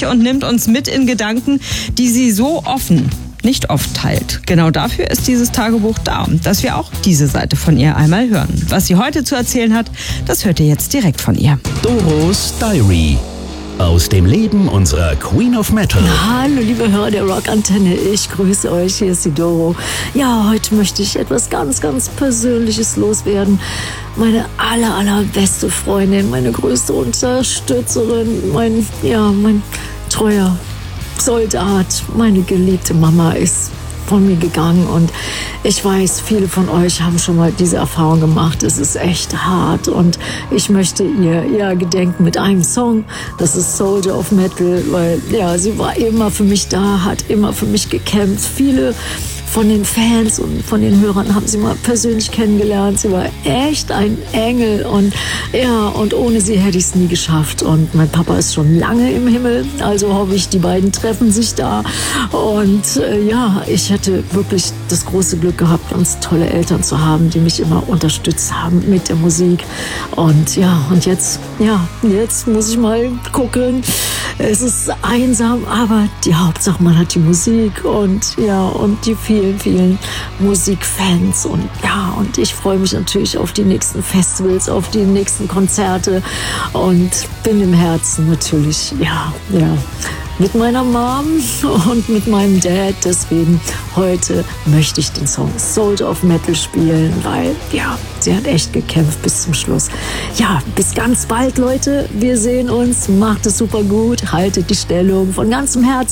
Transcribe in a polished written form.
sich und nimmt uns mit in Gedanken, die sie so offen nicht oft teilt. Genau dafür ist dieses Tagebuch da, dass wir auch diese Seite von ihr einmal hören. Was sie heute zu erzählen hat, das hört ihr jetzt direkt von ihr. Doros Diary. Aus dem Leben unserer Queen of Metal. Hallo liebe Hörer der Rockantenne, ich grüße euch, hier ist die Doro. Ja, heute möchte ich etwas ganz, ganz Persönliches loswerden. Meine allerbeste Freundin, meine größte Unterstützerin, mein treuer Soldat, meine geliebte Mama ist von mir gegangen und ich weiß, viele von euch haben schon mal diese Erfahrung gemacht. Es ist echt hart und ich möchte ihr gedenken mit einem Song. Das ist Soldier of Metal, weil sie war immer für mich da, hat immer für mich gekämpft. Viele von den Fans und von den Hörern haben sie mal persönlich kennengelernt. Sie war echt ein Engel und ohne sie hätte ich es nie geschafft. Und mein Papa ist schon lange im Himmel, also hoffe ich, die beiden treffen sich da. Und ich hätte wirklich das große Glück gehabt, ganz tolle Eltern zu haben, die mich immer unterstützt haben mit der Musik. Und jetzt muss ich mal gucken. Es ist einsam, aber die Hauptsache, man hat die Musik und die vielen Musikfans und ich freue mich natürlich auf die nächsten Festivals, auf die nächsten Konzerte und bin im Herzen natürlich, mit meiner Mom und mit meinem Dad. Deswegen heute möchte ich den Song Soldier of Metal spielen, weil sie hat echt gekämpft bis zum Schluss. Ja, bis ganz bald, Leute. Wir sehen uns. Macht es super gut. Haltet die Stellung von ganzem Herzen.